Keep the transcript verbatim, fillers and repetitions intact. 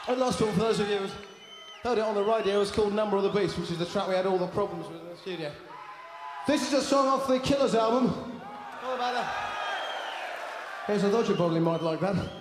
And last one, for those of you who've heard it on the radio, it's called Number of the Beast, which is the track we had all the problems with in the studio. This is a song off the Killers album. All about that. Yes, I thought you probably might like that.